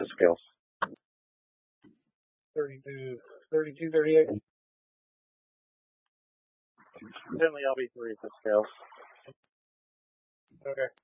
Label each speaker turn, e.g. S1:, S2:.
S1: the scales.
S2: 32, 38.
S1: Certainly, I'll be 3 at the scales.
S2: Okay.